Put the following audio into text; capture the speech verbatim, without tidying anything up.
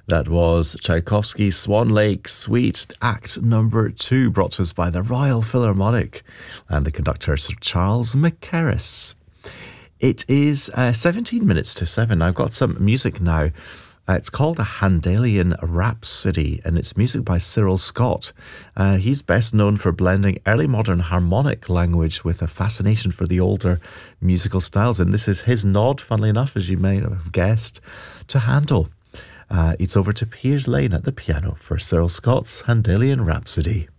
That was Tchaikovsky's Swan Lake Suite, Act Number Two, brought to us by the Royal Philharmonic and the conductor Sir Charles Mackerras. It is uh, seventeen minutes to seven. I've got some music now. Uh, it's called a Handelian Rhapsody, and it's music by Cyril Scott. Uh, he's best known for blending early modern harmonic language with a fascination for the older musical styles, and this is his nod, funnily enough, as you may have guessed, to Handel. Uh, it's over to Piers Lane at the piano for Cyril Scott's Handelian Rhapsody.